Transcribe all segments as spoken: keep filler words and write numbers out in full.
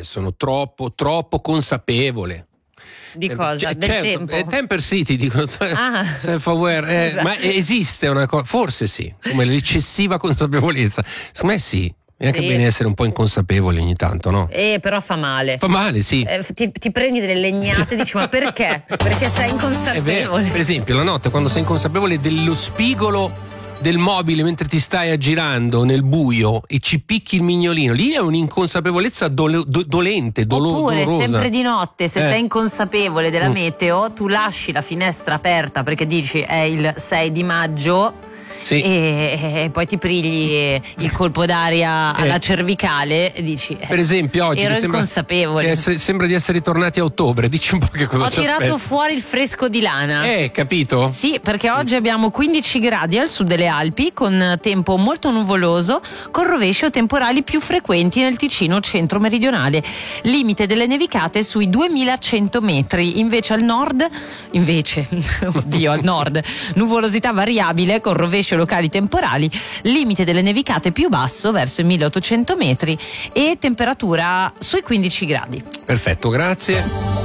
sono troppo, troppo consapevole. Di cosa? Eh, Del certo, tempo? eh, Temper City, dicono. Ah, Self-aware, eh, ma esiste una cosa, forse sì, come l'eccessiva consapevolezza. Secondo me sì. È anche sì. bene essere un po' inconsapevoli ogni tanto, no? Eh, però fa male. Fa male, sì. Eh, ti, ti prendi delle legnate e dici ma perché? Perché sei inconsapevole. È vero. Per esempio, la notte quando sei inconsapevole dello spigolo del mobile mentre ti stai aggirando nel buio e ci picchi il mignolino, lì è un'inconsapevolezza dolo, do, dolente, dolo, Oppure dolorosa. sempre di notte, se eh. sei inconsapevole della mm. meteo, tu lasci la finestra aperta perché dici è il sei di maggio. Sì. E, e poi ti prigli il colpo d'aria alla eh. cervicale e dici per esempio oggi ero mi sembra, inconsapevole. eh, se, sembra di essere tornati a ottobre. Dici un po' che cosa ho ci tirato aspetta. fuori il fresco di lana. Eh, capito? Sì, perché oggi abbiamo quindici gradi al sud delle Alpi, con tempo molto nuvoloso, con rovesci o temporali più frequenti nel Ticino centro-meridionale. Limite delle nevicate sui duemilacento metri. Invece al nord, invece, oddio, al nord, nuvolosità variabile con rovesci locali temporali, limite delle nevicate più basso verso i milleottocento metri e temperatura sui quindici gradi. Perfetto, grazie.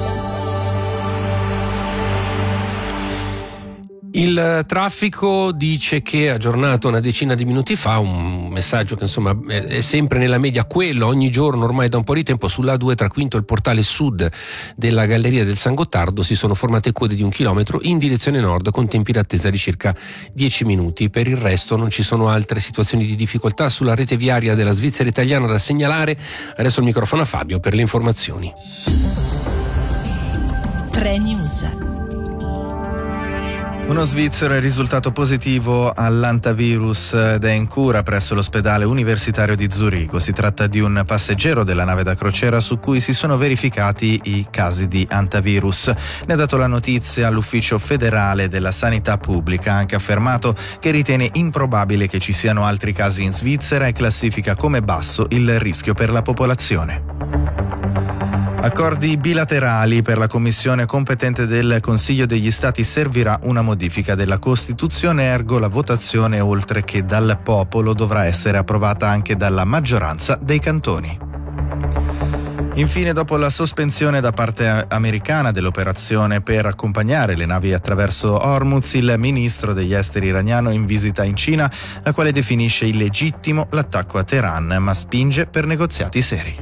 Il traffico dice che, aggiornato una decina di minuti fa, un messaggio che insomma è sempre nella media quello, ogni giorno ormai da un po' di tempo sull'A due tra Quinto e il portale sud della Galleria del San Gottardo si sono formate code di un chilometro in direzione nord con tempi d'attesa di circa dieci minuti. Per il resto non ci sono altre situazioni di difficoltà sulla rete viaria della Svizzera italiana da segnalare. Adesso il microfono a Fabio per le informazioni. tre News. Uno svizzero è risultato positivo all'antavirus ed è in cura presso l'ospedale universitario di Zurigo. Si tratta di un passeggero della nave da crociera su cui si sono verificati i casi di antavirus. Ne ha dato la notizia l'Ufficio federale della sanità pubblica, ha anche affermato che ritiene improbabile che ci siano altri casi in Svizzera e classifica come basso il rischio per la popolazione. Accordi bilaterali. Per la commissione competente del Consiglio degli Stati servirà una modifica della Costituzione, ergo la votazione, oltre che dal popolo, dovrà essere approvata anche dalla maggioranza dei cantoni. Infine, dopo la sospensione da parte americana dell'operazione per accompagnare le navi attraverso Hormuz, il ministro degli esteri iraniano è in visita in Cina, la quale definisce illegittimo l'attacco a Teheran, ma spinge per negoziati seri.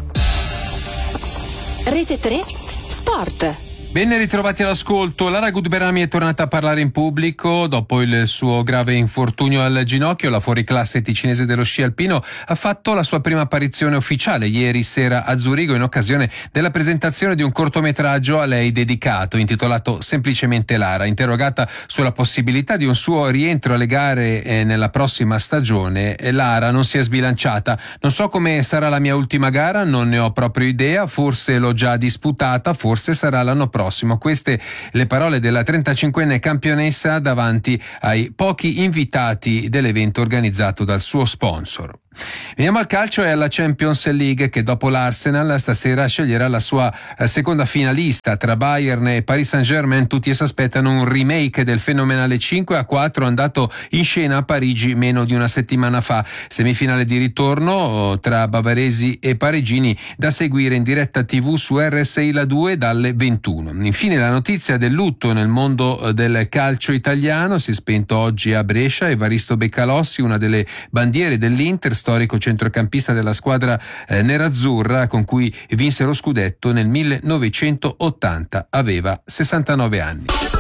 Rete tre Sport. Ben ritrovati all'ascolto. Lara Gutberami è tornata a parlare in pubblico dopo il suo grave infortunio al ginocchio. La fuoriclasse ticinese dello sci alpino ha fatto la sua prima apparizione ufficiale ieri sera a Zurigo in occasione della presentazione di un cortometraggio a lei dedicato intitolato semplicemente Lara. Interrogata sulla possibilità di un suo rientro alle gare eh, nella prossima stagione, Lara non si è sbilanciata. Non so come sarà la mia ultima gara, non ne ho proprio idea, forse l'ho già disputata, forse sarà l'anno prossimo. Queste le parole della trentacinquenne campionessa davanti ai pochi invitati dell'evento organizzato dal suo sponsor. Veniamo al calcio e alla Champions League, che dopo l'Arsenal stasera sceglierà la sua seconda finalista. Tra Bayern e Paris Saint-Germain tutti si aspettano un remake del fenomenale cinque a quattro andato in scena a Parigi meno di una settimana fa. Semifinale di ritorno tra bavaresi e parigini da seguire in diretta tivù su R S I La due dalle ventuno. Infine la notizia del lutto nel mondo del calcio italiano. Si è spento oggi a Brescia Evaristo Beccalossi, una delle bandiere dell'Inter, storico centrocampista della squadra eh, nerazzurra con cui vinse lo scudetto nel millenovecentottanta. Aveva sessantanove anni.